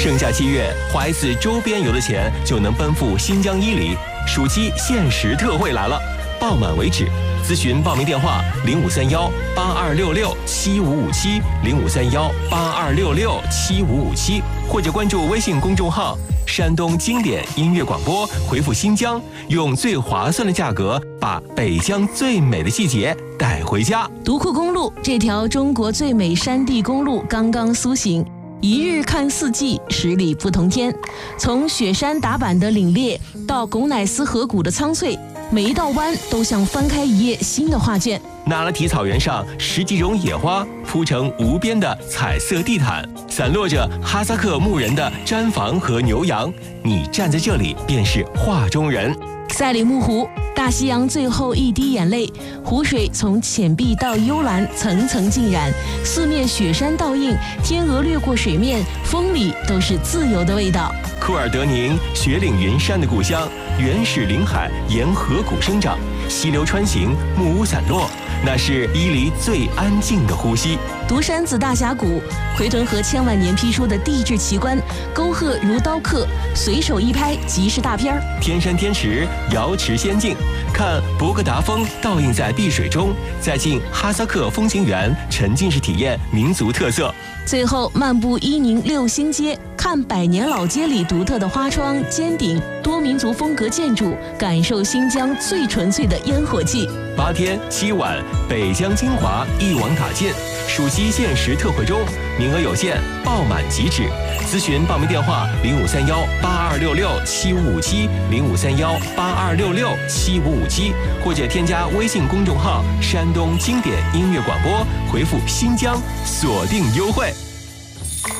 盛夏7月，花一次周边游的钱就能奔赴新疆伊犁，暑期限时特惠来了，报满为止。咨询报名电话0531-8266-7557，0531-8266-7557，或者关注微信公众号山东经典音乐广播，回复新疆，用最划算的价格把北疆最美的季节带回家。 独库公路这条中国最美山地公路刚刚苏醒，一日看四季，10里不同天。从雪山打板的凛冽到拱乃斯河谷的苍翠，每一道弯都像翻开一页新的画卷。 那拉提草原上10几种野花铺成无边的彩色地毯，散落着哈萨克牧人的毡房和牛羊，你站在这里便是画中人。 赛里木湖，大西洋最后一滴眼泪，湖水从浅碧到幽蓝，层层浸染，四面雪山倒映，天鹅掠过水面，风里都是自由的味道。 库尔德宁，雪岭云山的故乡，原始林海沿河谷生长，溪流穿行，木屋散落，那是伊犁最安静的呼吸。 独山子大峡谷，回屯河千万年批出的地质奇观，沟壑如刀刻，随手一拍即是大片儿。 天山天池，瑶池仙境，看博格达峰倒映在碧水中，再进哈萨克风情园，沉浸式体验民族特色。 最后漫步伊宁6星街，看百年老街里独特的花窗、尖顶、多民族风格建筑，感受新疆最纯粹的烟火气。 8天7晚，北疆精华一网打尽，暑期限时特惠中，名额有限，报满即止。咨询报名电话0531-8266-7557，0531-8266-7557，或者添加微信公众号山东经典音乐广播，回复新疆，锁定优惠。